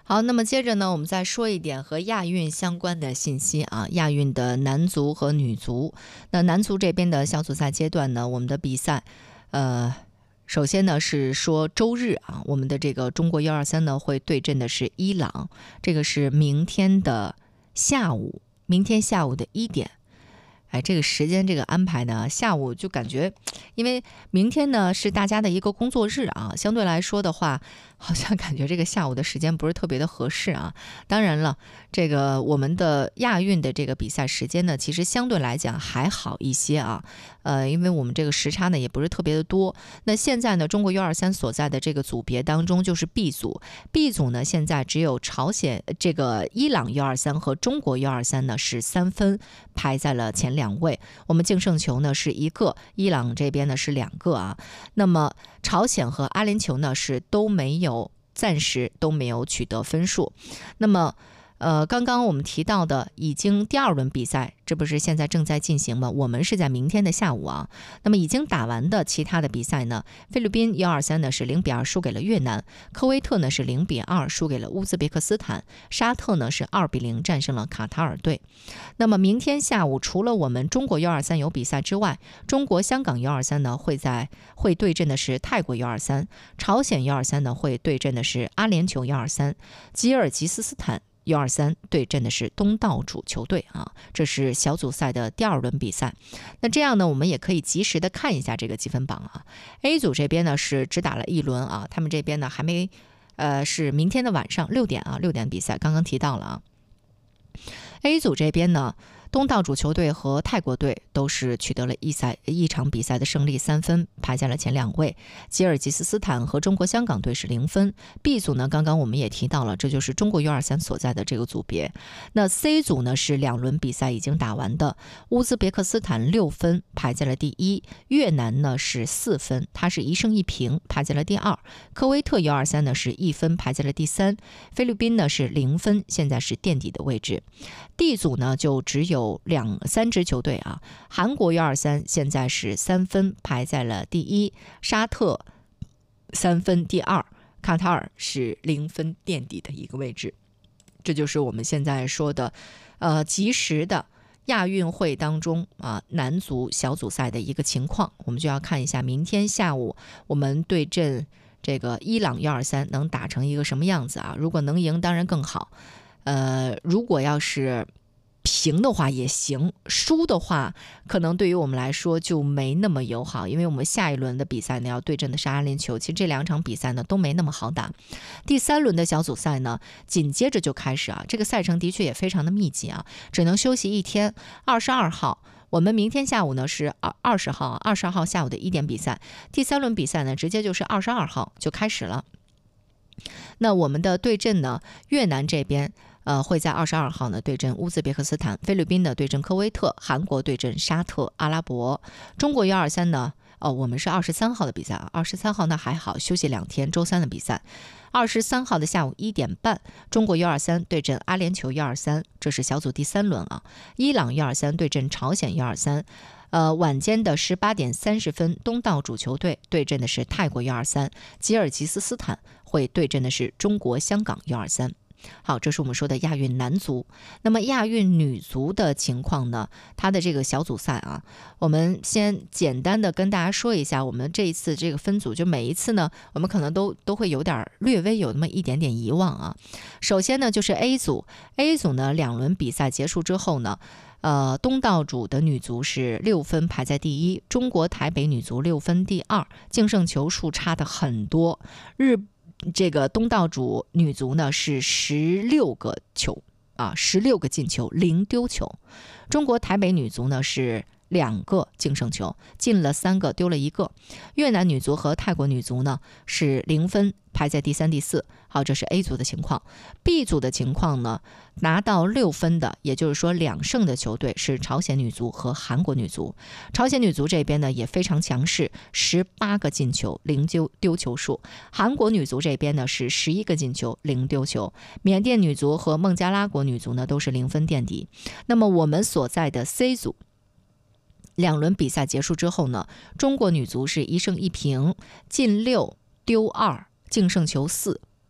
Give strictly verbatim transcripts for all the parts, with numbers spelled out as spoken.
好，那么接着呢，我们再说一点和亚运相关的信息啊。亚运的男足和女足，那男足这边的小组赛阶段呢，我们的比赛，呃，首先呢是说周日啊，我们的这个中国 U 二三 呢会对阵的是伊朗，这个是明天的下午，明天下午的一点。哎，这个时间这个安排呢，下午就感觉，因为明天呢是大家的一个工作日啊，相对来说的话，好像感觉这个下午的时间不是特别的合适啊。当然了，这个我们的亚运的这个比赛时间呢，其实相对来讲还好一些啊。呃，因为我们这个时差呢也不是特别的多。那现在呢，中国 U 二三 所在的这个组别当中就是 B 组 ，B 组呢现在只有朝鲜这个伊朗 U 二三 和中国 U 二三 呢是三分排在了前两位。我们净胜球呢是一个，伊朗这边呢是两个啊。那么朝鲜和阿联酋呢是都没有，暂时都没有取得分数。那么呃，刚刚我们提到的已经第二轮比赛，这不是现在正在进行吗？我们是在明天的下午啊。那么已经打完的其他的比赛呢，菲律宾 U 二三 呢是零比二输给了越南，科威特呢是零比二输给了乌兹别克斯坦，沙特呢是二比零战胜了卡塔尔队。那么明天下午，除了我们中国 U 二三 有比赛之外，中国香港 U 二三 呢会在会对阵的是泰国 U 二三，朝鲜 U 二三 呢会对阵的是阿联酋 U 二三，吉尔吉斯斯坦U 二三 对阵的是东道主球队啊，这是小组赛的第二轮比赛。那这样呢，我们也可以及时的看一下这个积分榜啊。A 组这边呢是只打了一轮啊，他们这边呢还没，呃，是明天的晚上六点啊，六点比赛，刚刚提到了啊。A 组这边呢，东道主球队和泰国队都是取得了一赛一场比赛的胜利，三分排在了前两位。吉尔吉斯斯坦和中国香港队是零分。B 组呢，刚刚我们也提到了，这就是中国 U 二三 所在的这个组别。那 C 组呢是两轮比赛已经打完的，乌兹别克斯坦六分排在了第一，越南呢是四分，它是一胜一平排在了第二。科威特 U 二三 呢是一分排在了第三，菲律宾呢是零分，现在是垫底的位置。D 组呢就只有两三支球队啊，韩国 U 二三 现在是三分排在了第一，沙特三分第二，卡塔尔是零分垫底的一个位置。这就是我们现在说的，呃，及时的亚运会当中啊，男足小组赛的一个情况，我们就要看一下明天下午我们对阵这个伊朗 U 二三 能打成一个什么样子啊？如果能赢，当然更好。呃，如果要是平的话也行，输的话可能对于我们来说就没那么友好，因为我们下一轮的比赛呢要对阵的是阿联酋，其实这两场比赛呢都没那么好打。第三轮的小组赛呢紧接着就开始啊，这个赛程的确也非常的密集啊，只能休息一天。二十二号我们明天下午呢是二二十号，二十二号下午的一点比赛，第三轮比赛呢直接就是二十二号就开始了。那我们的对阵呢，越南这边呃会在二十二号呢对阵乌兹别克斯坦，菲律宾呢对阵科威特，韩国对阵沙特阿拉伯。中国 U 二三 呢，哦，我们是二十三号的比赛啊，二十三号那还好，休息两天，周三的比赛。二十三号的下午一点半，中国 U 二三 对阵阿联酋 U 二三，这是小组第三轮啊。伊朗 U 二三 对阵朝鲜 U 二三。呃，晚间的十八点三十分，东道主球队对阵的是泰国 U 二三，吉尔吉斯斯坦会对阵的是中国香港 U 二三。好，这是我们说的亚运男足。那么亚运女足的情况呢？它的这个小组赛啊，我们先简单的跟大家说一下，我们这一次这个分组，就每一次呢，我们可能都都会有点略微有那么一点点遗忘啊。首先呢，就是 A 组 ，A 组呢两轮比赛结束之后呢。呃，东道主的女足是六分排在第一，中国台北女足六分第二，净胜球数差的很多。日这个东道主女足呢是十六个球啊，十六个进球，零丢球。中国台北女足呢是两个净胜球，进了三个，丢了一个。越南女足和泰国女足呢是零分，排在第三、第四。好，这是 A 组的情况。B 组的情况呢，拿到六分的，也就是说两胜的球队是朝鲜女足和韩国女足。朝鲜女足这边呢也非常强势，十八个进球，零丢丢球数。韩国女足这边呢是十一个进球，零丢球。缅甸女足和孟加拉国女足呢都是零分垫底。那么我们所在的 C 组。两轮比赛结束之后呢，中国女足是一胜一平，进六丢二，净胜球四，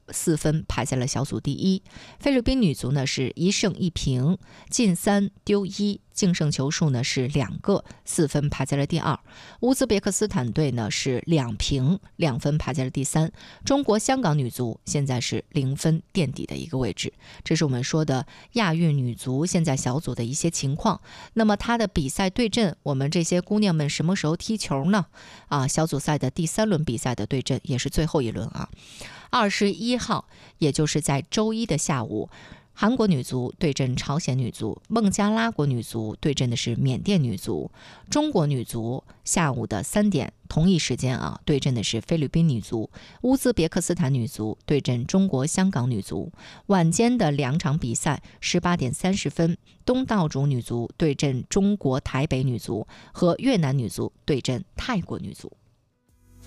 四分排在了小组第一。菲律宾女足呢是一胜一平，进三丢一，净胜球数呢是两个，四分排在了第二。乌兹别克斯坦队呢是两平，两分排在了第三。中国香港女足现在是零分垫底的一个位置。这是我们说的亚运女足现在小组的一些情况。那么她的比赛对阵，我们这些姑娘们什么时候踢球呢？啊，小组赛的第三轮比赛的对阵也是最后一轮啊，二十一号，也就是在周一的下午。韩国女足对阵朝鲜女足，孟加拉国女足对阵的是缅甸女足，中国女足下午的三点同一时间啊，对阵的是菲律宾女足，乌兹别克斯坦女足对阵中国香港女足。晚间的两场比赛，十八点三十分，东道主女足对阵中国台北女足和越南女足对阵泰国女足。